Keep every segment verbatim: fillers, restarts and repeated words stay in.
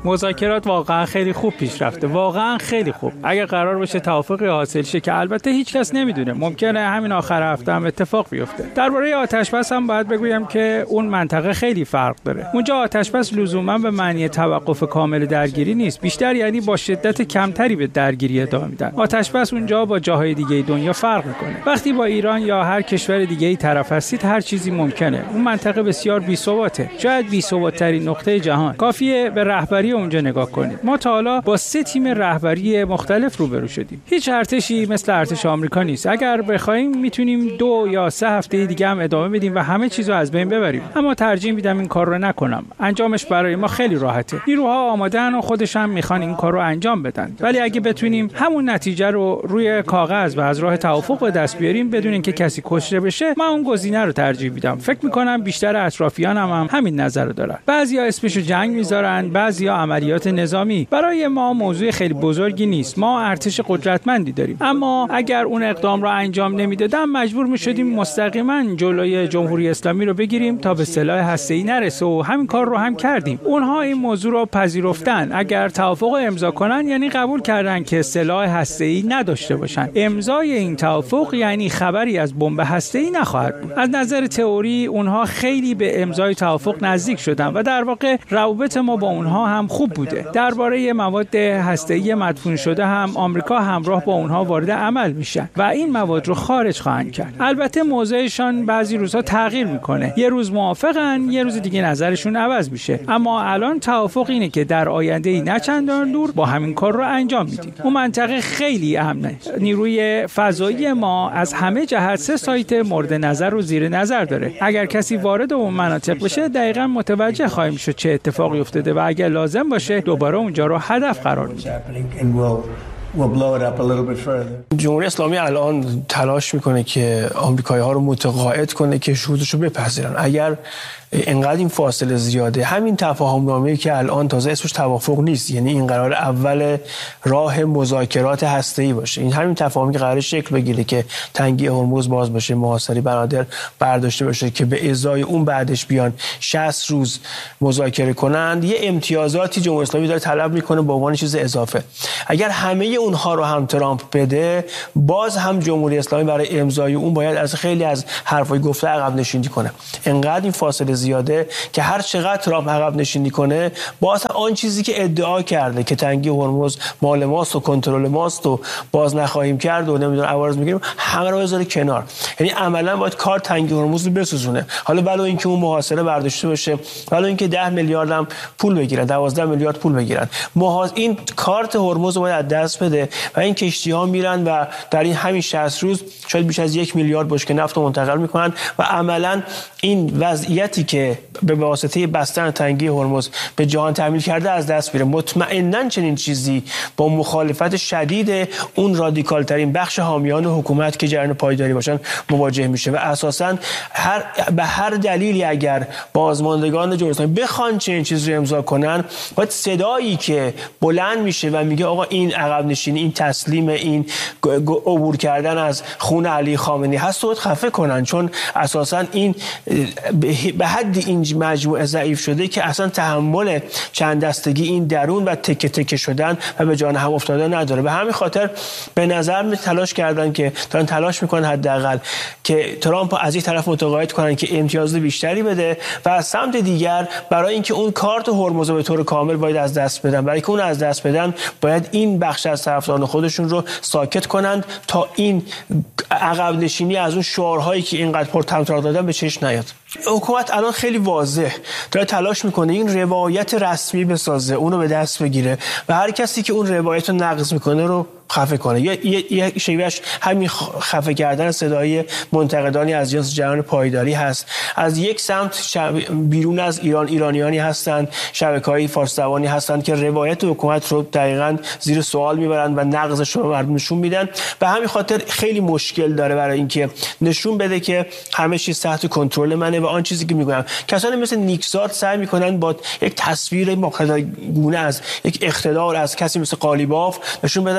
مذاکرات واقعا خیلی خوب پیش رفته، واقعا خیلی خوب. اگر قرار باشه توافقی حاصل شه که البته هیچ کس نمیدونه، ممکنه همین آخر هفته هم اتفاق بیفته. درباره آتش‌بس هم باید بگویم که اون منطقه خیلی فرق داره. اونجا آتش‌بس لزوما به معنی توقف کامل درگیری نیست، بیشتر یعنی با شدت کمتری به درگیری ادامه میدن. آتش‌بس اونجا با جاهای دیگه دنیا فرق میکنه. وقتی با ایران یا هر کشور دیگه‌ای طرف هستید هر چیزی ممکنه. اون منطقه بسیار بی‌ثباته، شاید بی‌ثبات‌ترین نقطه جهان. کافیه به رهبری اونجا نگاه کنید. ما تا حالا با سه تیم رهبری مختلف روبرو شدیم. هیچ ارتشی مثل ارتش آمریکا نیست. اگر بخوایم میتونیم دو یا سه هفته دیگه هم ادامه بدیم و همه چیزو از بین ببریم. اما ترجیح میدم این کار رو نکنم. انجامش برای ما خیلی راحته. نیروها آماده‌ان و خودشون میخوان این کار رو انجام بدن. ولی اگه بتونیم همون نتیجه رو روی کاغذ و از راه توافق به دست بیاریم بدون اینکه کسی کشته بشه، من اون گزینه رو ترجیح میدم. فکر میکنم بیشتر اطرافیانم هم همین نظر رو دارن. بعضیا اسمشو جنگ میذارن، بعضیا عملیات نظامی. برای ما موضوع خیلی بزرگی نیست. ما ارتش قدرتمندی داریم. اما اگر اون اقدام رو انجام نمیدادن مجبور میشدیم مستقیما جلوی جمهوری اسلامی رو بگیریم تا به سلاح هسته‌ای نرسه و همین کار رو هم کردیم. اونها این موضوع رو پذیرفتن. اگر توافق امضا کنن یعنی قبول کردن که سلاح هسته‌ای نداشته باشن. امضای این توافق یعنی خبری از بمب هسته‌ای نخواهد بود. از نظر تئوری اونها خیلی به امضای توافق نزدیک شدن و در واقع روابط ما با اونها هم خوب بوده. درباره مواد هسته‌ای مدفون شده هم آمریکا همراه با اونها وارد عمل میشن و این مواد رو خارج خواهند کرد. البته موضعشان بعضی روزها تغییر میکنه. یه روز موافقن، یه روز دیگه نظرشون عوض میشه. اما الان توافق اینه که در آینده‌ای نه چندان دور با همین کار رو انجام میدیم. اون منطقه خیلی امنه. نیروی فضایی ما از همه جهت سه سایت مورد نظر رو زیر نظر داره. اگر کسی وارد اون مناطق بشه دقیقاً متوجه خواهیم شد چه اتفاقی افتاده و اگر لازم باشه دوباره اونجا رو هدف قرار میدیم. جمهوری اسلامی الان تلاش میکنه که آمریکایی‌ها رو متقاعد کنه که شروطش رو بپذیرن. اگر اینقدر این فاصله زیاده، همین تفاهم نامه‌ای که الان تازه اسمش توافق نیست، یعنی این قرار اول راه مذاکرات هسته‌ای باشه، این همین تفاهمی که قرار شکل بگیره که تنگی هرمز باز بشه، محاصره بنادر برداشته بشه که به ازای اون بعدش بیان شصت روز مذاکره کنند، یه امتیازاتی جمهوری اسلامی داره طلب میکنه به عنوان چیز اضافه. اگر همه اونها رو هم ترامپ بده، باز هم جمهوری اسلامی برای امضای اون باید از خیلی از حرفای گفته عقب نشینی کنه. انقدر این فاصله زیاده که هر چقدر ترامپ عقب نشینی کنه، باز آن چیزی که ادعا کرده که تنگی هرمز مال ماست و کنترل ماست و باز نخواهیم کرد و نمیدونم عوارض میگیریم، همه رو بذاره کنار. یعنی عملا باید کار تنگی هرمز رو بسوزونه. حالا ولو اینکه اون محاصره برداشته بشه، ولو اینکه ده میلیارد هم پول بگیرن، دوازده میلیارد پول بگیرن، محاص این کارت هرمز رو باید از دست بده و این کشتی‌ها میرن و در این همین شصت روز شاید بیش از یک میلیارد بشکه نفت رو منتقل میکنن و عملا این وضعیتی که به واسطه بستن تنگی هرمز به جهان تحمیل کرده از دست میره. مطمئناً چنین چیزی با مخالفت شدید اون رادیکال ترین بخش حامیان حکومت که جریان پایداری باشن مواجه میشه و اساساً هر به هر دلیلی اگر بازماندگان جمهوری اسلامی بخوان چنین چیزی رو امضا کنن، باید صدایی که بلند میشه و میگه آقا این عقب نشینی، این تسلیم، این عبور کردن از خون علی خامنه‌ای هست رو خفه کنن، چون اساساً این به حدی این مجموعه ضعیف شده که اصلا تحمل چند دستگی این درون و تکه تکه شدن و به جان هم افتادن نداره. به همین خاطر به نظر می تلاش کردن که دارن تلاش میکنن حداقل که ترامپ از یک طرف متقاعد کنن که امتیاز بیشتری بده و از سمت دیگر برای اینکه اون کارت هرمز به طور کامل باید از دست بدن، برای اینکه اون از دست بدن باید این بخش از طرفداران خودشون رو ساکت کنند تا این عقب نشینی از اون شعارهایی که اینقدر پرطمطراق دادن به چشم نیاد. حکومت الان خیلی واضح داره تلاش میکنه این روایت رسمی بسازه، اونو به دست بگیره و هر کسی که اون روایت رو نقض میکنه رو خفه کنه. یه یه شیوهش همین خفه کردن صدای منتقدانی از جنس جریان پایداری هست. از یک سمت بیرون از ایران ایرانیانی هستند، شبکه‌های فارسی زبانی هستند که روایت حکومت رو دقیقاً زیر سوال میبرن و نقضش رو مردم نشون میدن و همین خاطر خیلی مشکل داره برای اینکه نشون بده که همه چیز تحت کنترل منه و آن چیزی که میگم. کسانی مثل نیکزاد سعی میکنن با یک تصویر مقتدرگونه از یک اقتدار از کسی مثل قالیباف نشون بدن که نه،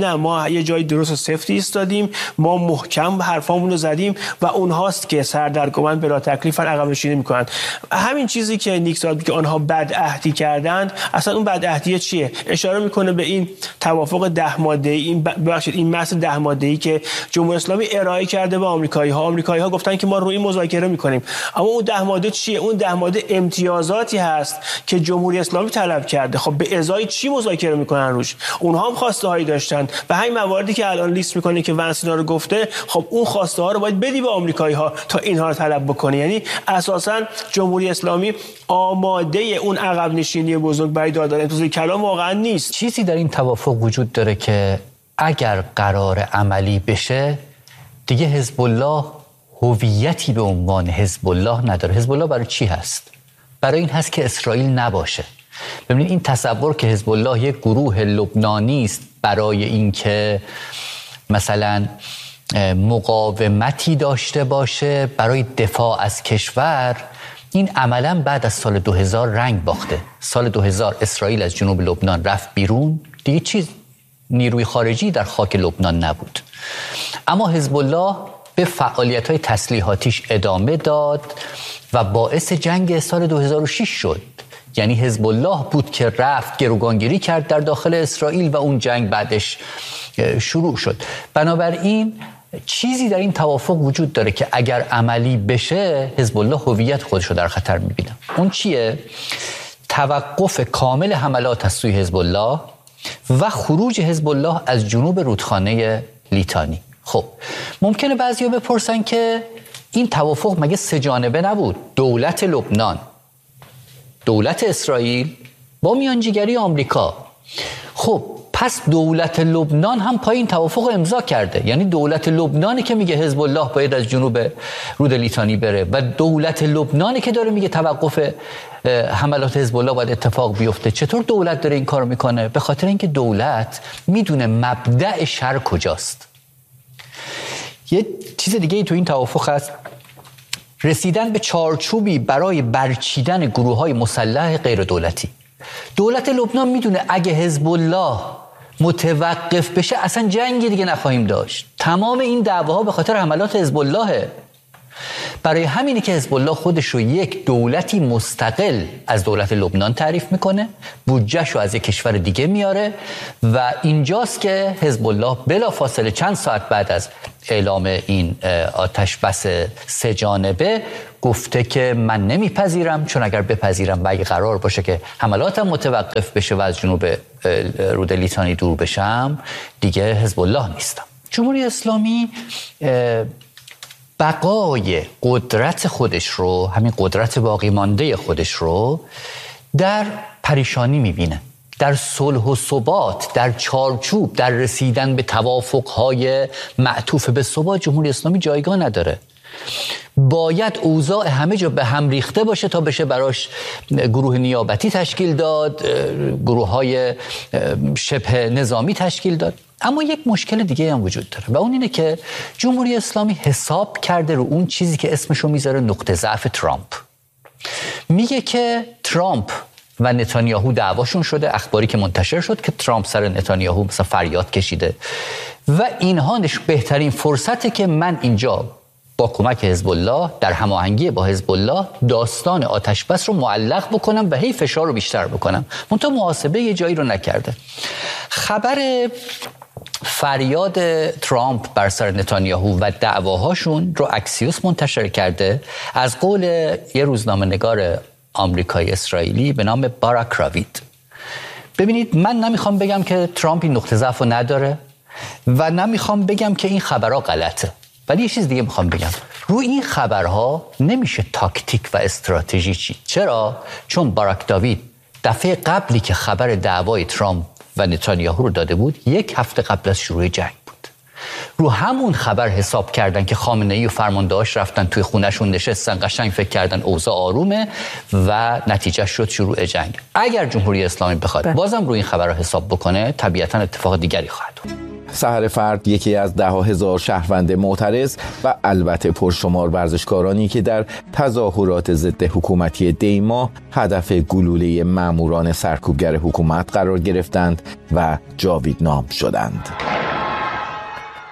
نه ما یه جای درست و سفتی ایستادیم، ما محکم حرفامون رو زدیم و اونهاست که سردرگمن بلا تکلیفن عقب نشینی میکنن. همین چیزی که نیک زاد که آنها بدعهدی کردند، اصلا اون بدعهدی چیه؟ اشاره میکنه به این توافق ده ماده‌ای، این ببخشید این متن ده ماده‌ای که جمهوری اسلامی ارائه کرده به آمریکایی‌ها. آمریکایی‌ها گفتن که ما روی مذاکره میکنیم، اما اون ده ماده چیه؟ اون ده ماده امتیازاتی هست که جمهوری اسلامی طلب کرده. خب به ازای چی مذاکره میکنن روش؟ اونها هم خواسته هایی داشتن و همین مواردی که الان لیست میکنه که ونسینا رو گفته، خب اون خواسته ها رو باید بدی به آمریکایی‌ها تا اینها رو طلب بکنه. یعنی اساساً جمهوری اسلامی آماده اون عقب نشینی بزرگ برای دادن امتیاز کلام واقعا نیست. چیزی در این توافق وجود داره که اگر قرار عملی بشه دیگه حزب الله هویتی به عنوان حزب الله نداره. حزب الله برای چی هست؟ برای این هست که اسرائیل نباشه. ببینید این تصور که حزب الله یک گروه لبنانی است برای اینکه مثلا مقاومتی داشته باشه برای دفاع از کشور، این عملاً بعد از سال دو هزار رنگ باخته. سال دو هزار اسرائیل از جنوب لبنان رفت بیرون، دیگه چیز نیروی خارجی در خاک لبنان نبود. اما حزب الله به فعالیت‌های تسلیحاتیش ادامه داد و باعث جنگ سال دو هزار و شش شد. یعنی حزب الله بود که رفت گروگانگیری کرد در داخل اسرائیل و اون جنگ بعدش شروع شد. بنابراین چیزی در این توافق وجود داره که اگر عملی بشه حزب الله هویت خودش رو در خطر می‌بینه. اون چیه؟ توقف کامل حملات از سوی حزب الله و خروج حزب الله از جنوب رودخانه لیتانی. خب ممکنه بعضیا بپرسن که این توافق مگه سه جانبه نبود؟ دولت لبنان، دولت اسرائیل با میانجیگری آمریکا. خب پس دولت لبنان هم پای این توافق امضا کرده. یعنی دولت لبنانی که میگه حزب الله باید از جنوب رود لیتانی بره و دولت لبنانی که داره میگه توقف حملات حزب الله باید اتفاق بیفته. چطور دولت داره این کارو میکنه؟ به خاطر اینکه دولت میدونه مبدأ شر کجاست. یه چیز دیگه ای تو این توافق هست، رسیدن به چارچوبی برای برچیدن گروه‌های مسلح غیر دولتی. دولت لبنان میدونه اگه حزب الله متوقف بشه اصلا جنگی دیگه نخواهیم داشت. تمام این دعواها به خاطر حملات حزب اللهه. برای همینه که حزب الله خودش رو یک دولتی مستقل از دولت لبنان تعریف میکنه، بودجه‌ش رو از یک کشور دیگه میاره و اینجاست که حزب الله بلافاصله چند ساعت بعد از اعلام این آتش بس سه جانبه گفته که من نمیپذیرم، چون اگر بپذیرم و اگه قرار باشه که حملاتم متوقف بشه و از جنوب رود لیتانی دور بشم دیگه حزب الله نیستم. جمهوری اسلامی بقای قدرت خودش رو، همین قدرت باقی مانده خودش رو در پریشانی میبینه، در صلح و ثبات، در چارچوب، در رسیدن به توافقهای معطوف به ثبات جمهوری اسلامی جایگاه نداره. باید اوضاع همه جا به هم ریخته باشه تا بشه براش گروه نیابتی تشکیل داد، گروه های شبه نظامی تشکیل داد. اما یک مشکل دیگه هم وجود داره و اون اینه که جمهوری اسلامی حساب کرده رو اون چیزی که اسمشو میذاره نقطه ضعف ترامپ. میگه که ترامپ و نتانیاهو دعواشون شده، اخباری که منتشر شد که ترامپ سر نتانیاهو مثلا فریاد کشیده و اینها نش بهترین فرصته که من اینجا با کمک حزب الله در هماهنگی با حزب الله داستان آتش بس رو معلق بکنم و هی فشار رو بیشتر بکنم. منتها محاسبه یه جایی رو نکرده. خبر فریاد ترامپ بر سر نتانیاهو و دعواهاشون رو اکسیوس منتشر کرده از قول یه روزنامه‌نگار آمریکایی اسرائیلی به نام باراک راوید. ببینید من نمیخوام بگم که ترامپ این نقطه ضعف رو نداره و نمیخوام بگم که این خبرها غلطه، ولی یه چیز دیگه میخوام بگم، روی این خبرها نمیشه تاکتیک و استراتژی چید. چرا؟ چون باراک داوید دفعه قبلی که خبر دعوای ترامپ و نتانیاهو رو داده بود یک هفته قبل از شروع جنگ بود. رو همون خبر حساب کردن که خامنه‌ای و فرماندهاش رفتن توی خونه‌شون نشستن، قشنگ فکر کردن اوضاع آرومه و نتیجه شد شروع جنگ. اگر جمهوری اسلامی بخواد بازم روی این خبرها حساب بکنه طبیعتاً اتفاق دیگری خواهد بود. سحر فرد یکی از ده ها هزار شهروند معترض و البته پرشمار ورزشکارانی که در تظاهرات ضد حکومتی دیما هدف گلوله ماموران سرکوبگر حکومت قرار گرفتند و جاویدنام شدند.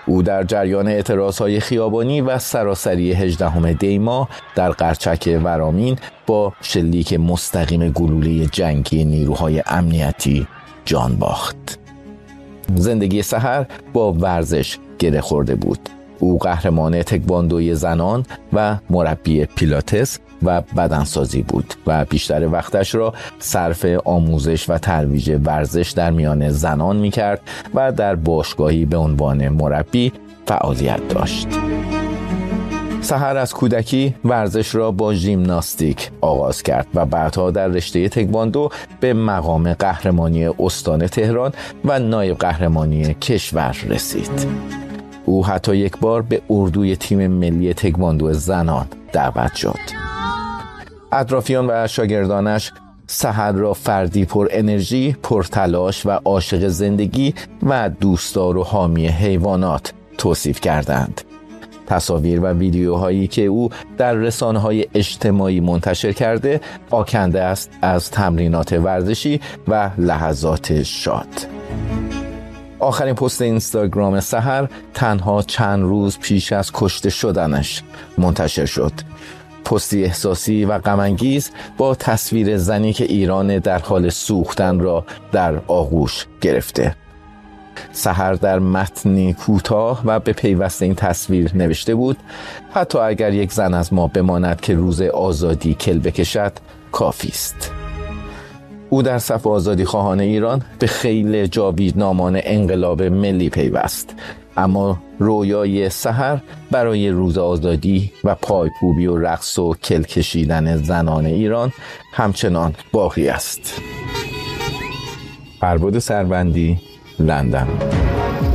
او در جریان اعتراضهای خیابانی و سراسری هجدهم دی ماه در قرچک ورامین با شلیک مستقیم گلوله جنگی نیروهای امنیتی جان باخت. زندگی سحر با ورزش گره خورده بود. او قهرمان تکواندوی زنان و مربی پیلاتس و بدنسازی بود و بیشتر وقتش را صرف آموزش و ترویج ورزش در میان زنان می‌کرد و در باشگاهی به عنوان مربی فعالیت داشت. سحر از کودکی ورزش را با ژیمناستیک آغاز کرد و بعدها در رشته تکواندو به مقام قهرمانی استان تهران و نایب قهرمانی کشور رسید. او حتی یک بار به اردوی تیم ملی تکواندو زنان دعوت شد. اطرافیان و شاگردانش سحر را فردی پر انرژی، پر تلاش و عاشق زندگی و دوستدار و حامی حیوانات توصیف کردند. تصاویر و ویدیوهایی که او در رسانه‌های اجتماعی منتشر کرده آکنده است از تمرینات ورزشی و لحظات شاد. آخرین پست اینستاگرام سحر تنها چند روز پیش از کشته شدنش منتشر شد. پستی احساسی و غم‌انگیز با تصویر زنی که ایران در حال سوختن را در آغوش گرفته. سحر در متنی کوتاه و به پیوست این تصویر نوشته بود: حتی اگر یک زن از ما بماند که روز آزادی کل بکشد کافی است. او در صف آزادی خواهان ایران به خیل جاویدنامان انقلاب ملی پیوست، اما رویای سحر برای روز آزادی و پایکوبی و رقص و کل کشیدن زنان ایران همچنان باقی است. فربد سروندی، لندن.